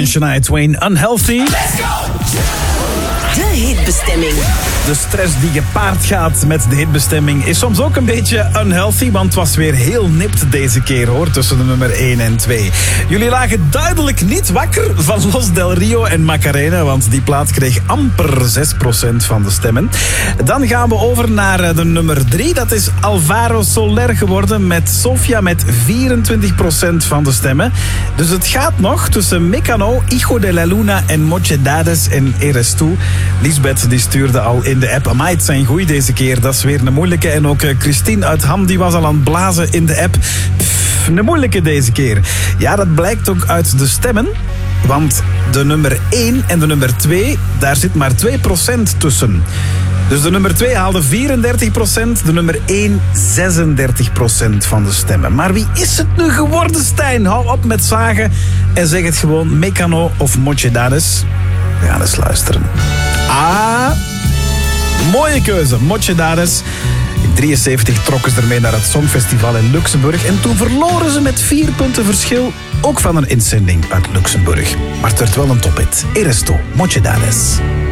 en Shania Twain, Unhealthy. Let's go! De hitbestemming. De stress die gepaard gaat met de hitbestemming is soms ook een beetje unhealthy, want het was weer heel nipt deze keer hoor, tussen de nummer 1 en 2. Jullie lagen duidelijk niet wakker van Los Del Rio en Macarena, want die plaat kreeg amper 6% van de stemmen. Dan gaan we over naar de nummer 3, dat is Alvaro Soler geworden met Sofia met 24% van de stemmen. Dus het gaat nog tussen Mecano, Hijo de la Luna en Mochedades en Eres Tú. Lisbeth die stuurde al in de app. Amai, het zijn goeie deze keer. Dat is weer een moeilijke. En ook Christine uit Ham die was al aan het blazen in de app. Een moeilijke deze keer. Ja, dat blijkt ook uit de stemmen. Want de nummer 1 en de nummer 2, daar zit maar 2% tussen. Dus de nummer 2 haalde 34%, de nummer 1 36% van de stemmen. Maar wie is het nu geworden, Stijn? Hou op met zagen en zeg het gewoon Mecano of Mochedades. We gaan eens luisteren. Mooie keuze, Mochedades. In 73 trokken ze ermee naar het Songfestival in Luxemburg. En toen verloren ze met 4 punten verschil. Ook van een inzending uit Luxemburg. Maar het werd wel een tophit. Eres Tú, Mochedades.